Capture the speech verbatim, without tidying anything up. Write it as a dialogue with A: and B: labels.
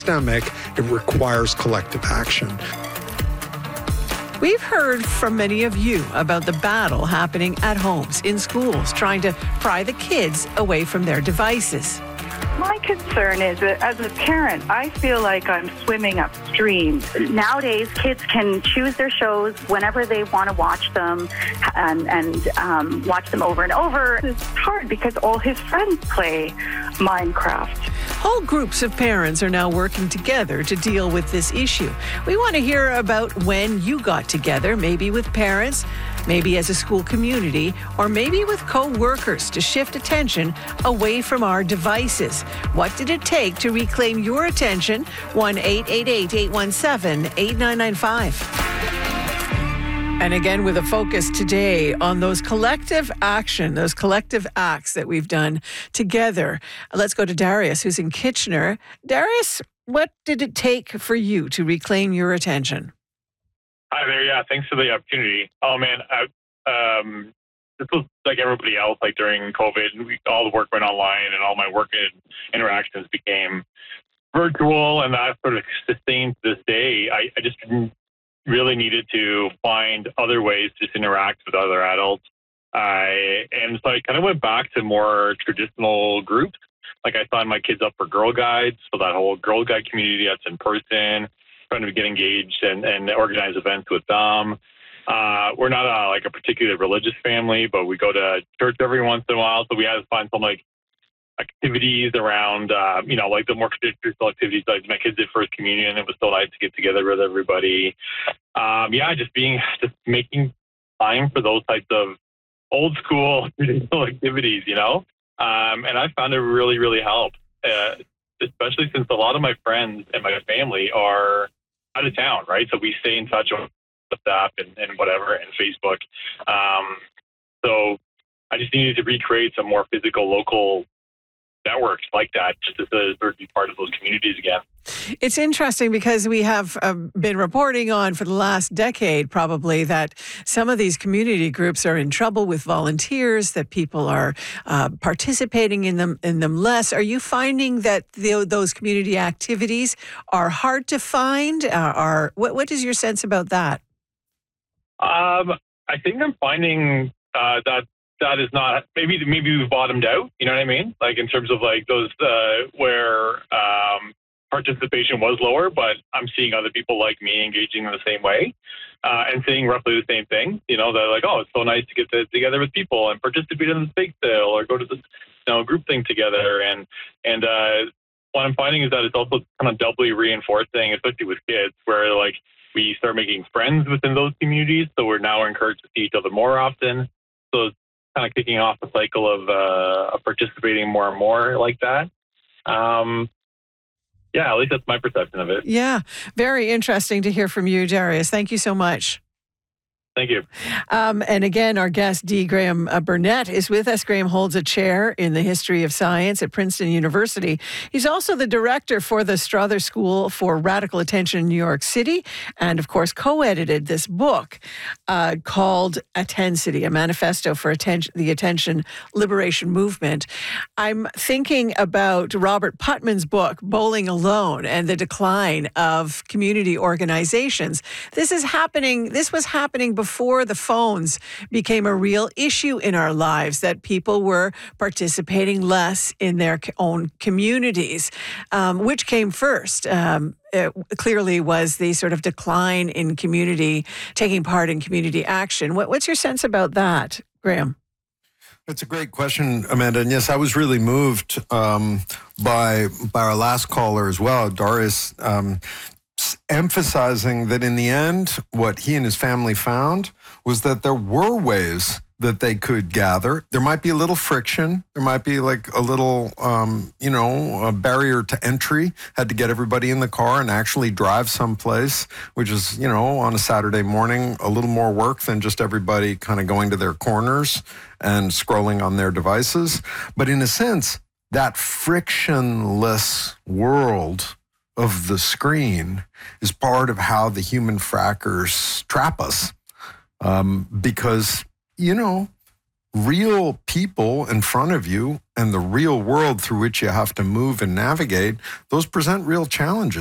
A: systemic. It requires collective action.
B: We've heard from many of you about the battle happening at homes, in schools, trying to pry the kids away from their devices.
C: My concern is that as a parent, I feel like I'm swimming upstream. Nowadays, kids can choose their shows whenever they want to watch them and, and um, watch them over and over. It's hard because all his friends play Minecraft.
B: Whole groups of parents are now working together to deal with this issue. We want to hear about when you got together, maybe with parents, maybe as a school community, or maybe with co-workers to shift attention away from our devices. What did it take to reclaim your attention? one eight eight eight, eight one seven, eight nine nine five. And again, with a focus today on those collective action, those collective acts that we've done together. Let's go to Darius, who's in Kitchener. Darius, what did it take for you to reclaim your attention?
D: Hi there. Yeah, thanks for the opportunity. Oh, man, I, um, this was like everybody else, like during COVID, we, all the work went online and all my work interactions became virtual, and that sort of sustained to this day. I, I just didn't really needed to find other ways to just interact with other adults. I and so I kind of went back to more traditional groups. Like I signed my kids up for Girl Guides, so that whole Girl Guide community that's in person, trying to get engaged and, and organize events with them. Uh, we're not a, like a particularly religious family, but we go to church every once in a while, so we had to find some like activities around, uh, you know, like the more traditional activities. Like my kids did First Communion. It was so nice to get together with everybody. Um, yeah, just being, just making time for those types of old school traditional activities, you know? Um, and I found it really, really helped, uh, especially since a lot of my friends and my family are out of town, right? So we stay in touch on WhatsApp and, and whatever, and Facebook. Um, so I just needed to recreate some more physical, local networks like that, just to sort of be part of those communities again.
B: It's interesting because we have uh, been reporting on for the last decade probably that some of these community groups are in trouble with volunteers, that people are uh, participating in them in them less. Are you finding that the, those community activities are hard to find? Uh, are what, what is your sense about that?
D: Um, I think I'm finding uh, that that is not, maybe maybe we've bottomed out, you know what I mean? Like in terms of like those uh, where um, participation was lower, but I'm seeing other people like me engaging in the same way uh, and saying roughly the same thing. You know, they're like, oh, it's so nice to get to, together with people and participate in the bake sale or go to the you know group thing together. And and uh, what I'm finding is that it's also kind of doubly reinforcing, especially with kids, where like we start making friends within those communities. So we're now encouraged to see each other more often. So it's kind of kicking off a cycle of, uh, of participating more and more like that. Um, yeah, at least that's my perception of it.
B: Yeah, very interesting to hear from you, Darius. Thank you so much.
D: Thank you.
B: Um, and again, our guest, D. Graham uh, Burnett, is with us. Graham holds a chair in the history of science at Princeton University. He's also the director for the Strother School for Radical Attention in New York City, and of course, co-edited this book uh, called Attensity, a manifesto for attention, the attention liberation movement. I'm thinking about Robert Putnam's book, Bowling Alone, and the decline of community organizations. This is happening, this was happening before the phones became a real issue in our lives, that people were participating less in their own communities. Um, which came first? Um, it clearly was the sort of decline in community, taking part in community action. What, what's your sense about that, Graham?
A: That's a great question, Amanda. And yes, I was really moved um, by by our last caller as well, Darius, um, emphasizing that in the end, what he and his family found was that there were ways that they could gather. There might be a little friction. There might be like a little, um, you know, a barrier to entry. Had to get everybody in the car and actually drive someplace, which is, you know, on a Saturday morning, a little more work than just everybody kind of going to their corners and scrolling on their devices. But in a sense, that frictionless world of the screen is part of how the human frackers trap us. Um, because, you know, real people in front of you and the real world through which you have to move and navigate, those present real challenges.